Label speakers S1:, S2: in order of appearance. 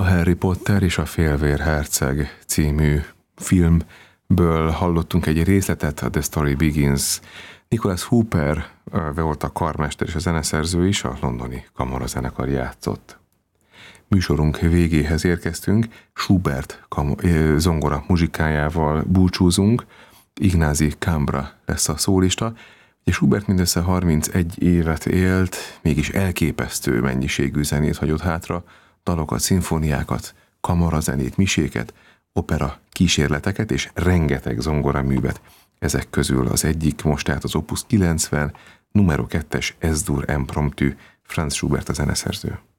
S1: A Harry Potter és a Félvérherceg című filmből hallottunk egy részletet, a The Story Begins. Nicholas Hooper volt a karmester és a zeneszerző is, a londoni kamarazenekar játszott. Műsorunk végéhez érkeztünk, Schubert zongora muzsikájával búcsúzunk, Ignácy Cambra lesz a szólista, és Schubert mindössze 31 évet élt, mégis elképesztő mennyiségű zenét hagyott hátra, dalokat, szimfóniákat, kamarazenét, miséket, opera kísérleteket és rengeteg zongoraművet. Ezek közül az egyik most tehát az Opus 90, numero 2-es Es-dur impromptu, Franz Schubert a zeneszerző.